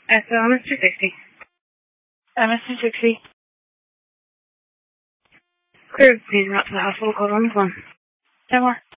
So Mr. 60. Mr. 60. Crew, please route to the hospital. Code on the phone. 10 more.